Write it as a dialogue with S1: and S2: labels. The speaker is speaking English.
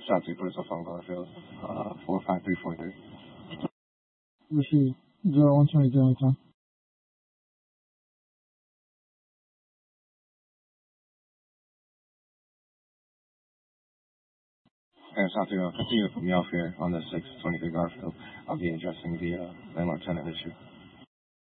S1: Shot 2, put us up on Garfield. 45343.
S2: Receive 0123 anytime.
S1: And Shot 2, continue to put me off here on the 623 Garfield. I'll be addressing the landlord tenant issue.